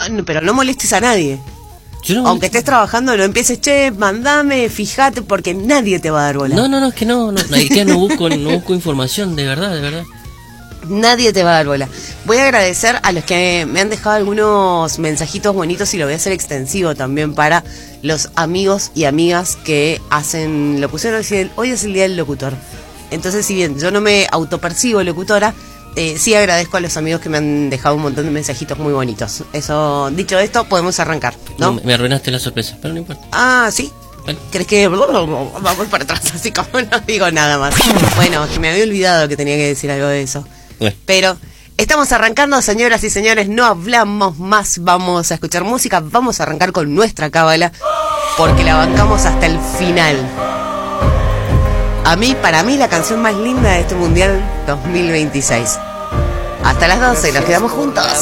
pero no molestes a nadie. Aunque estés trabajando, no empieces, che, mandame, fíjate, porque nadie te va a dar bola. No, es que no busco información, de verdad. Nadie te va a dar bola. Voy a agradecer a los que me han dejado algunos mensajitos bonitos y lo voy a hacer extensivo también para los amigos y amigas que lo pusieron así, hoy es el día del locutor. Entonces, si bien yo no me autopercibo locutora, sí agradezco a los amigos que me han dejado un montón de mensajitos muy bonitos. Eso, dicho esto, podemos arrancar, ¿no? Me arruinaste la sorpresa, pero no importa. Ah, ¿sí? Bueno. ¿Crees que vamos para atrás así como no digo nada más? Bueno, es que me había olvidado que tenía que decir algo de eso. Bueno. Pero estamos arrancando, señoras y señores, no hablamos más, vamos a escuchar música, vamos a arrancar con nuestra cábala, porque la bancamos hasta el final. Para mí, la canción más linda de este Mundial 2026. Hasta las 12, nos quedamos juntos.